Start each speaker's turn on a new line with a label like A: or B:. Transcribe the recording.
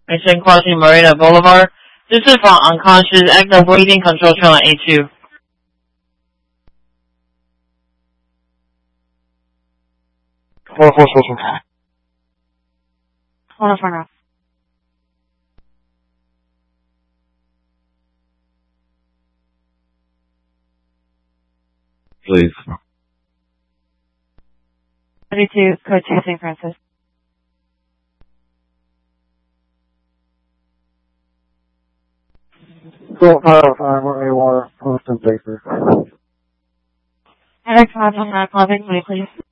A: Mission crossing Marina Boulevard. This is for unconscious, active breathing, control channel A2.
B: Hold on.
A: Hold on for now.
B: Please.
A: 32, code 2, St. Francis.
B: Go 505, water, post and paper.
A: Headache 5 on that, please.